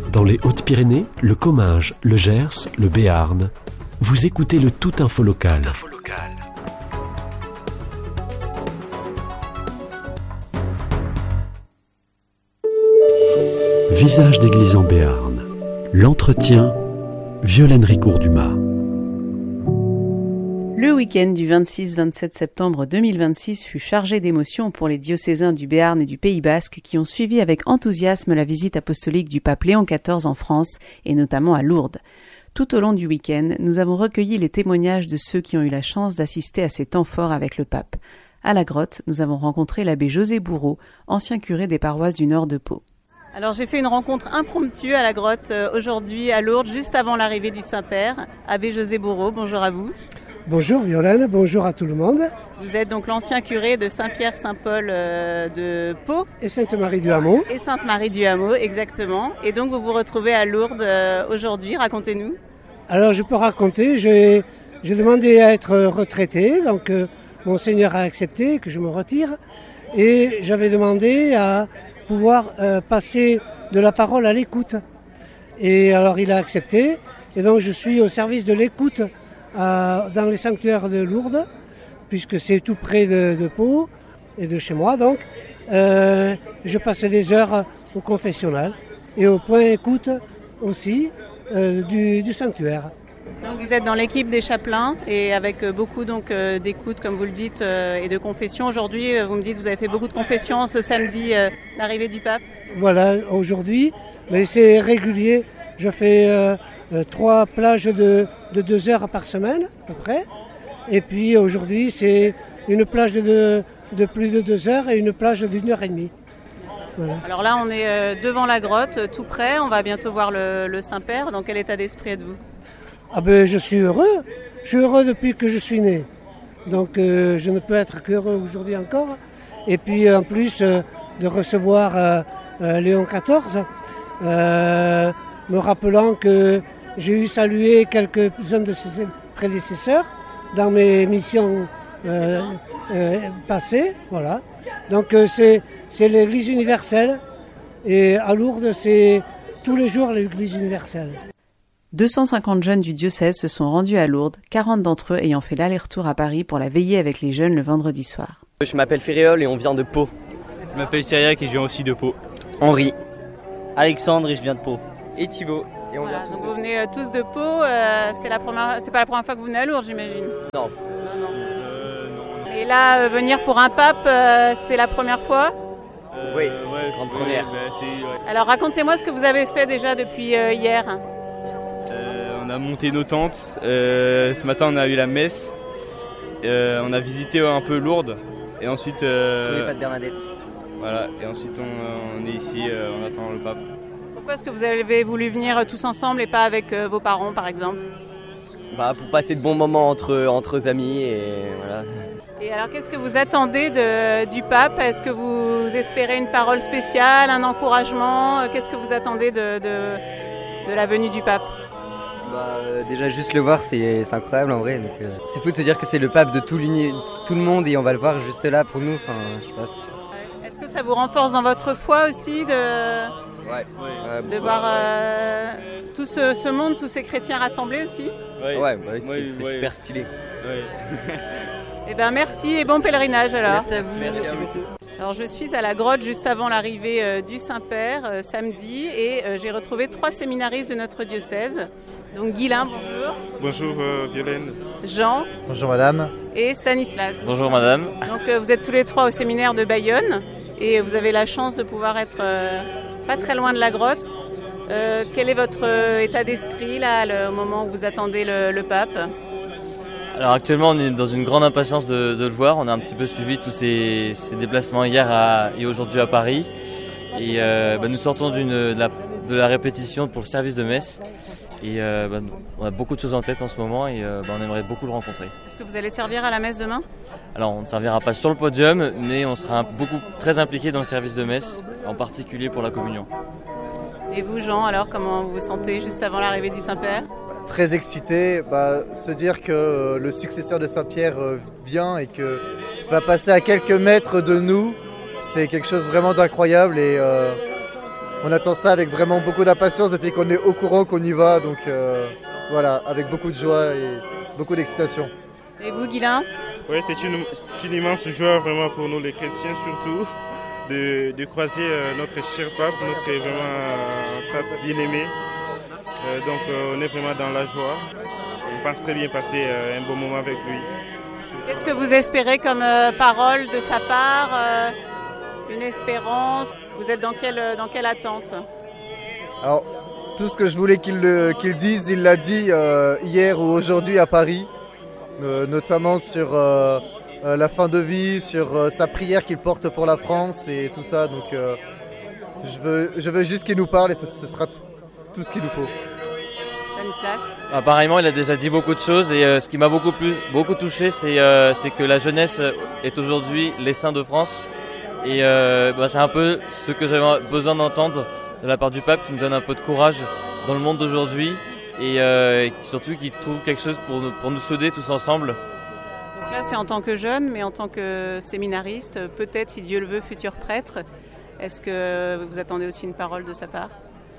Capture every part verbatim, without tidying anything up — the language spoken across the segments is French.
Dans les Hautes-Pyrénées, le Comminges, le Gers, le Béarn, vous écoutez le Tout Info Local. Visage d'église en Béarn. L'entretien, Violaine Ricourt-Dumas. Le week-end du vingt-six vingt-sept septembre deux mille vingt-six fut chargé d'émotions pour les diocésains du Béarn et du Pays Basque qui ont suivi avec enthousiasme la visite apostolique du pape Léon quatorze en France et notamment à Lourdes. Tout au long du week-end, nous avons recueilli les témoignages de ceux qui ont eu la chance d'assister à ces temps forts avec le pape. À la grotte, nous avons rencontré l'abbé José Bourreau, ancien curé des paroisses du nord de Pau. Alors j'ai fait une rencontre impromptue à la grotte euh, aujourd'hui à Lourdes, juste avant l'arrivée du Saint-Père. Abbé José Bourreau, bonjour à vous. Bonjour Violaine, bonjour à tout le monde. Vous êtes donc l'ancien curé de Saint-Pierre-Saint-Paul euh, de Pau. Et Sainte-Marie-du-Hameau. Et Sainte-Marie-du-Hameau, exactement. Et donc vous vous retrouvez à Lourdes euh, aujourd'hui, racontez-nous. Alors je peux raconter, j'ai, j'ai demandé à être retraité, donc euh, Monseigneur a accepté que je me retire. Et j'avais demandé à pouvoir euh, passer de la parole à l'écoute. Et alors il a accepté, et donc je suis au service de l'écoute à, dans les sanctuaires de Lourdes, puisque c'est tout près de, de Pau et de chez moi. Donc euh, je passe des heures au confessionnal et au point écoute aussi euh, du, du sanctuaire. Donc vous êtes dans l'équipe des chapelains et avec beaucoup donc euh, d'écoute, comme vous le dites, euh, et de confessions. Aujourd'hui, euh, vous me dites que vous avez fait beaucoup de confessions ce samedi, euh, l'arrivée du pape. Voilà, aujourd'hui, mais c'est régulier. Je fais euh, euh, trois plages de, de deux heures par semaine, à peu près. Et puis aujourd'hui, c'est une plage de, de plus de deux heures et une plage d'une heure et demie. Voilà. Alors là, on est euh, devant la grotte, tout près. On va bientôt voir le, le Saint-Père. Dans quel état d'esprit êtes-vous ? Ah ben, je suis heureux. Je suis heureux depuis que je suis né. Donc euh, je ne peux être qu'heureux aujourd'hui encore. Et puis en plus euh, de recevoir euh, euh, Léon quatorze, euh, me rappelant que j'ai eu salué quelques-uns de ses prédécesseurs dans mes missions euh, euh, passées. Voilà. Donc euh, c'est, c'est l'Église universelle. Et à Lourdes, c'est tous les jours l'Église universelle. deux cent cinquante jeunes du diocèse se sont rendus à Lourdes, quarante d'entre eux ayant fait l'aller-retour à Paris pour la veillée avec les jeunes le vendredi soir. Je m'appelle Féréol et on vient de Pau. Je m'appelle Cyriac et je viens aussi de Pau. Henri. Alexandre et je viens de Pau. Et Thibaut. Et on voilà, vient tous donc de... vous venez euh, tous de Pau, euh, c'est, la première, c'est pas la première fois que vous venez à Lourdes, j'imagine. Non. Euh, non. Et là, euh, venir pour un pape, euh, c'est la première fois ? Euh, oui, ouais, grande ouais, première. Bah, c'est, ouais. Alors racontez-moi ce que vous avez fait déjà depuis euh, hier. Euh, on a monté nos tentes, euh, ce matin on a eu la messe, euh, on a visité un peu Lourdes et ensuite... Euh, Journée pas de Bernadette. Voilà, et ensuite on, on est ici, euh, on attend le pape. Pourquoi est-ce que vous avez voulu venir tous ensemble et pas avec euh, vos parents par exemple ? Bah, pour passer de bons moments entre, entre amis et voilà. Et alors qu'est-ce que vous attendez de, du pape ? Est-ce que vous espérez une parole spéciale, un encouragement ? Qu'est-ce que vous attendez de, de, de la venue du pape ? Bah, euh, déjà juste le voir c'est, c'est incroyable en vrai, donc, euh, c'est fou de se dire que c'est le pape de tout, l'uni... tout le monde et on va le voir juste là pour nous, enfin je sais pas. Ouais. Est-ce que ça vous renforce dans votre foi aussi de, Ouais. Ouais. de voir euh, tout ce, ce monde, tous ces chrétiens rassemblés aussi ? Ouais, Ouais, bah, c'est, ouais, c'est ouais. super stylé. Ouais. Eh bien merci et bon pèlerinage alors. Merci à vous. Merci à vous. Alors je suis à la grotte juste avant l'arrivée euh, du Saint-Père euh, samedi et euh, j'ai retrouvé trois séminaristes de notre diocèse. Donc Guilain, bonjour. Bonjour euh, Violaine. Jean. Bonjour madame. Et Stanislas. Bonjour madame. Donc euh, vous êtes tous les trois au séminaire de Bayonne et vous avez la chance de pouvoir être euh, pas très loin de la grotte. Euh, quel est votre euh, état d'esprit là le, au moment où vous attendez le, le pape ? Alors actuellement on est dans une grande impatience de, de le voir. On a un petit peu suivi tous ces, ces déplacements hier à, et aujourd'hui à Paris. Et euh, bah, nous sortons d'une, de, la, de la répétition pour le service de messe. Et euh, bah, on a beaucoup de choses en tête en ce moment et euh, bah, on aimerait beaucoup le rencontrer. Est-ce que vous allez servir à la messe demain ? Alors on ne servira pas sur le podium, mais on sera beaucoup très impliqué dans le service de messe, en particulier pour la communion. Et vous Jean, alors comment vous vous sentez juste avant l'arrivée du Saint-Père ? Très excité, bah, se dire que euh, le successeur de Saint-Pierre euh, vient et que va passer à quelques mètres de nous, c'est quelque chose vraiment d'incroyable et euh, on attend ça avec vraiment beaucoup d'impatience depuis qu'on est au courant qu'on y va. Donc euh, voilà, avec beaucoup de joie et beaucoup d'excitation. Et vous, Guylain ? Oui, c'est une, une immense joie vraiment pour nous les chrétiens surtout de, de croiser euh, notre cher pape, notre vraiment euh, pape bien-aimé. Euh, donc euh, on est vraiment dans la joie. On pense très bien passer euh, un bon moment avec lui. Qu'est-ce que vous espérez comme euh, parole de sa part euh, une espérance? Vous êtes dans quelle, dans quelle attente? Alors, tout ce que je voulais qu'il, le, qu'il dise, il l'a dit euh, hier ou aujourd'hui à Paris. Euh, notamment sur euh, euh, la fin de vie, sur euh, sa prière qu'il porte pour la France et tout ça. Donc euh, je, veux, je veux juste qu'il nous parle et ce, ce sera tout, tout ce qu'il nous faut. Stanislas ? Apparemment, il a déjà dit beaucoup de choses et euh, ce qui m'a beaucoup, plus, beaucoup touché, c'est, euh, c'est que la jeunesse est aujourd'hui les saints de France. Et euh, bah, c'est un peu ce que j'avais besoin d'entendre de la part du pape, qui me donne un peu de courage dans le monde d'aujourd'hui. Et, euh, et surtout qu'ils trouvent quelque chose pour nous, pour nous souder tous ensemble. Donc là, c'est en tant que jeune, mais en tant que séminariste, peut-être, si Dieu le veut, futur prêtre. Est-ce que vous attendez aussi une parole de sa part ?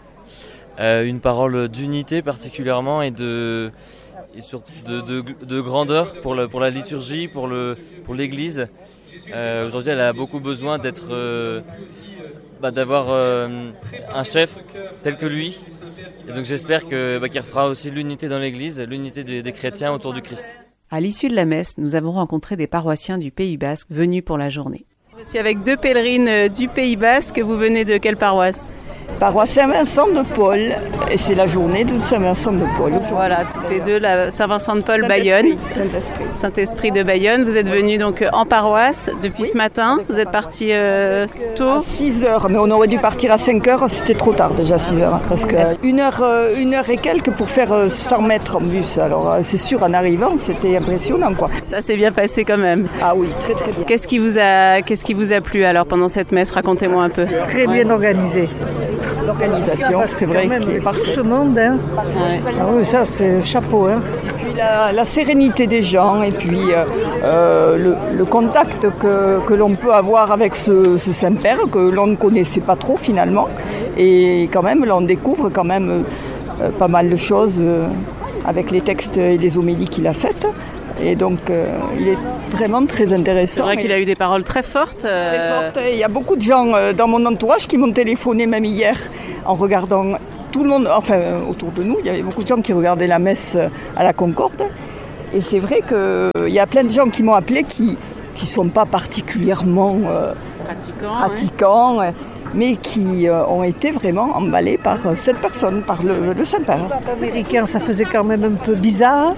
euh, Une parole d'unité particulièrement et, de, et surtout de, de, de grandeur pour, le, pour la liturgie, pour, le, pour l'Église. Euh, aujourd'hui, elle a beaucoup besoin d'être... Euh, Bah, d'avoir euh, un chef tel que lui. Et donc j'espère que, bah, qu'il refera aussi l'unité dans l'Église, l'unité des, des chrétiens autour du Christ. À l'issue de la messe, nous avons rencontré des paroissiens du Pays Basque venus pour la journée. Je suis avec deux pèlerines du Pays Basque. Vous venez de quelle paroisse ? Paroisse Saint-Vincent de Paul, et c'est la journée de Saint-Vincent de Paul. Voilà, toutes les deux, la Saint-Vincent de Paul, Bayonne. Saint-Esprit. Saint-Esprit de Bayonne. Vous êtes venus donc en paroisse depuis oui. ce matin. Vous êtes partis euh, tôt ? À six heures, mais on aurait dû partir à cinq heures, c'était trop tard déjà, six heures. Parce que une heure, une heure et quelques pour faire cent mètres en bus. Alors c'est sûr, en arrivant, c'était impressionnant, quoi. Ça s'est bien passé quand même. Ah oui, très très bien. Qu'est-ce qui vous a, qu'est-ce qui vous a plu alors pendant cette messe ? Racontez-moi un peu. Très ouais. bien organisé. L'organisation, c'est vrai qu'il est parfait. Tout ce monde, hein. Ouais. Ah oui, ça c'est chapeau, hein. Et puis la, la sérénité des gens, et puis euh, euh, le, le contact que, que l'on peut avoir avec ce, ce Saint-Père, que l'on ne connaissait pas trop finalement. Et quand même, là, on découvre quand même euh, pas mal de choses euh, avec les textes et les homélies qu'il a faites. Et donc, euh, il est vraiment très intéressant. C'est vrai qu'il a eu des paroles très fortes. Euh... Très fortes. Il y a beaucoup de gens euh, dans mon entourage qui m'ont téléphoné même hier en regardant tout le monde, enfin euh, autour de nous. Il y avait beaucoup de gens qui regardaient la messe à la Concorde. Et c'est vrai qu'il euh, y a plein de gens qui m'ont appelé qui ne sont pas particulièrement euh, pratiquants, pratiquants ouais. mais qui euh, ont été vraiment emballés par euh, cette personne, par le, le Saint-Père. Américain, ça faisait quand même un peu bizarre,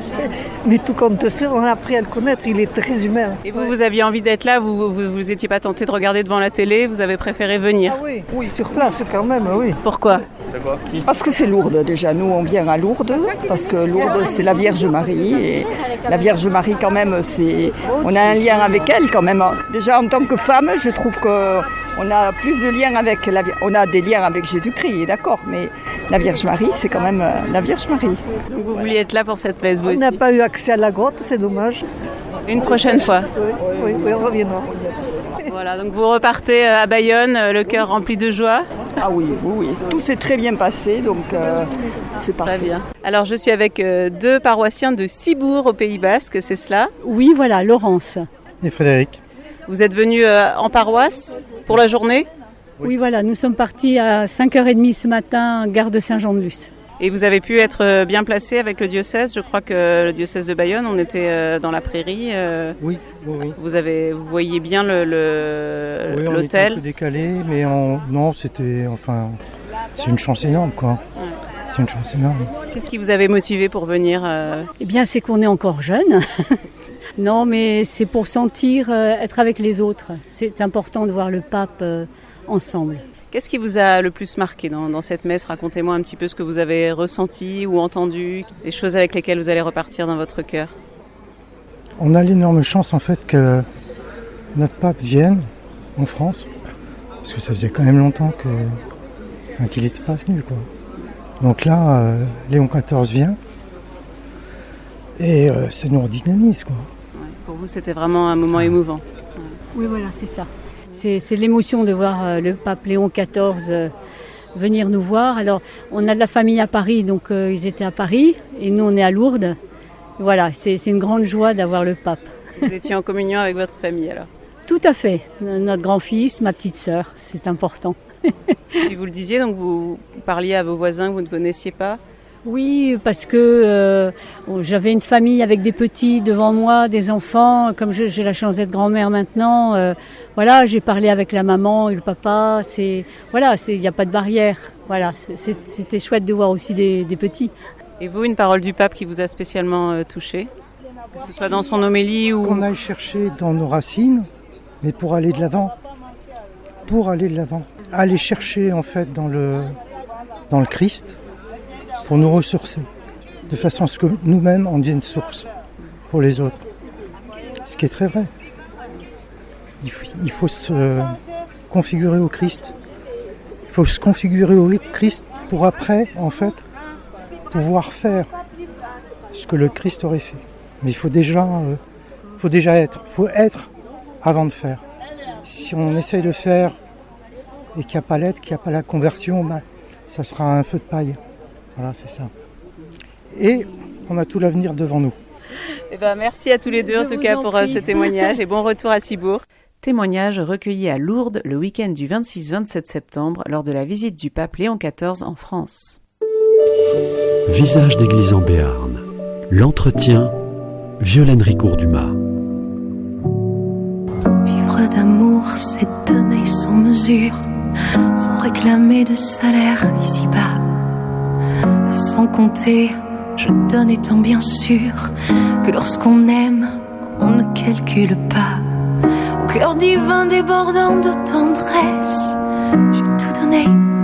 mais tout compte fait, on a appris à le connaître, il est très humain. Et vous, vous aviez envie d'être là, vous vous, vous étiez pas tenté de regarder devant la télé, vous avez préféré venir? Ah oui, oui, sur place quand même, oui. Pourquoi? Parce que c'est Lourdes déjà, nous on vient à Lourdes, parce que Lourdes c'est la Vierge Marie, et la Vierge Marie quand même, c'est, on a un lien avec elle quand même. Déjà en tant que femme, je trouve qu'on a plus de liens avec, la, on a des liens avec Jésus-Christ, d'accord, mais la Vierge Marie c'est quand même la Vierge Marie. Donc vous vouliez être là pour cette messe, vous aussi? On n'a pas eu accès à la grotte, c'est dommage. Une prochaine fois. Oui, oui, oui, on reviendra. Voilà, donc vous repartez à Bayonne, le cœur rempli de joie. Ah oui, oui, oui. Tout s'est très bien passé, donc euh, c'est parfait. Très bien. Alors je suis avec euh, deux paroissiens de Cibourg au Pays Basque, c'est cela? Oui, voilà, Laurence. Et Frédéric. Vous êtes venus euh, en paroisse pour la journée? Oui. Oui, voilà, nous sommes partis à cinq heures trente ce matin, gare de Saint-Jean-de-Luz. Et vous avez pu être bien placé avec le diocèse. Je crois que le diocèse de Bayonne, on était dans la prairie. Oui, oui, oui. Vous avez, vous voyez bien le, le oui, l'hôtel. On était un peu décalé, mais on, non, c'était, enfin, c'est une chance énorme, quoi. Ouais. C'est une chance énorme. Qu'est-ce qui vous avait motivé pour venir euh... Eh bien, c'est qu'on est encore jeune. Non, mais c'est pour sentir euh, être avec les autres. C'est important de voir le pape euh, ensemble. Qu'est-ce qui vous a le plus marqué dans, dans cette messe? Racontez-moi un petit peu ce que vous avez ressenti ou entendu, les choses avec lesquelles vous allez repartir dans votre cœur. On a l'énorme chance en fait que notre pape vienne en France, parce que ça faisait quand même longtemps que, enfin, qu'il n'était pas venu, quoi. Donc là, euh, Léon quatorze vient et euh, ça nous redynamise, quoi. Ouais, pour vous, c'était vraiment un moment ah. émouvant. Ouais. Oui, voilà, c'est ça. c'est, c'est l'émotion de voir euh, le pape Léon quatorze euh, venir nous voir. Alors, on a de la famille à Paris, donc euh, ils étaient à Paris, et nous, on est à Lourdes. Voilà, c'est, c'est une grande joie d'avoir le pape. Vous étiez en communion avec votre famille, alors? Tout à fait. Notre grand-fils, ma petite sœur, c'est important. Et vous le disiez, donc vous parliez à vos voisins que vous ne connaissiez pas? Oui, parce que euh, j'avais une famille avec des petits devant moi, des enfants. Comme je, j'ai la chance d'être grand-mère maintenant, euh, voilà, j'ai parlé avec la maman et le papa. C'est voilà, il n'y a pas de barrière. Voilà, c'est, c'est, c'était chouette de voir aussi des, des petits. Et vous, une parole du pape qui vous a spécialement euh, touché, que ce soit dans son homélie ou qu'on aille chercher dans nos racines, mais pour aller de l'avant, pour aller de l'avant, aller chercher en fait dans le dans le Christ. Pour nous ressourcer, de façon à ce que nous-mêmes on devienne source pour les autres. Ce qui est très vrai. Il faut, il faut se configurer au Christ. Il faut se configurer au Christ pour après, en fait, pouvoir faire ce que le Christ aurait fait. Mais il faut déjà, euh, faut déjà être. Il faut être avant de faire. Si on essaye de faire et qu'il n'y a pas l'être, qu'il n'y a pas la conversion, ben, ça sera un feu de paille. Voilà, c'est ça. Et on a tout l'avenir devant nous. Eh ben, merci à tous les deux, Je en tout cas, en pour prie. ce témoignage et bon retour à Cibourg. Témoignage recueilli à Lourdes le week-end du vingt-six vingt-sept septembre lors de la visite du pape Léon quatorze en France. Visage d'église en Béarn. L'entretien, Violaine Ricourt-Dumas. Vivre d'amour, c'est donner sans mesure, sans réclamer de salaire ici-bas. Sans compter, je donne étant bien sûr que lorsqu'on aime, on ne calcule pas. Au cœur divin débordant de tendresse, j'ai tout donné